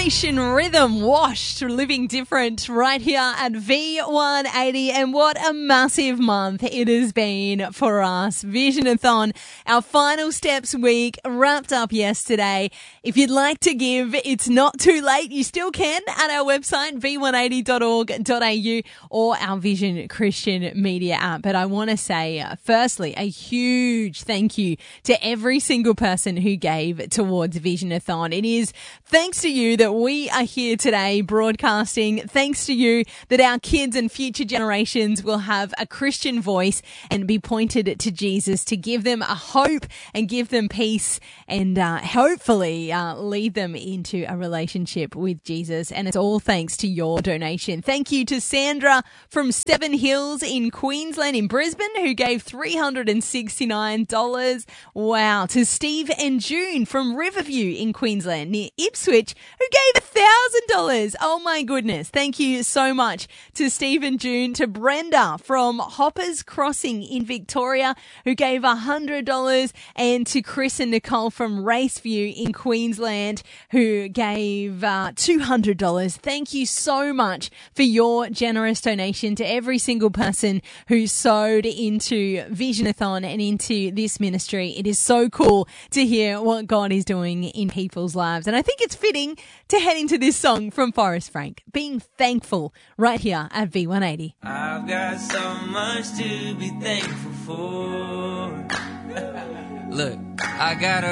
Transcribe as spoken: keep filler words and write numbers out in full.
Generation Rhythm, Washed, Living Different, right here at V one eighty. And what a massive month it has been for us. Vision-a-thon, our final steps week, wrapped up yesterday. If you'd like to give, it's not too late. You still can at our website, v one eighty dot org dot a u, or our Vision Christian Media app. But I want to say, uh, firstly, a huge thank you to every single person who gave towards Vision-a-thon. It is thanks to you that we are here today broadcasting. Thanks to you that our kids and future generations will have a Christian voice and be pointed to Jesus to give them a hope and give them peace and uh, hopefully uh, lead them into a relationship with Jesus. And it's all thanks to your donation. Thank you to Sandra from Seven Hills in Queensland, in Brisbane, who gave three hundred sixty-nine dollars. Wow. To Steve and June from Riverview in Queensland, near Ipswich, who gave one thousand dollars. Oh my goodness. Thank you so much to Steve and June. To Brenda from Hoppers Crossing in Victoria, who gave one hundred dollars. And to Chris and Nicole from Raceview in Queensland, who gave uh, two hundred dollars. Thank you so much for your generous donation. To every single person who sewed into Vision-a-thon and into this ministry. It is so cool to hear what God is doing in people's lives. And I think it's fitting to head into this song from Forrest Frank, Being Thankful, right here at V one eighty. I've got so much to be thankful for. Look, I got a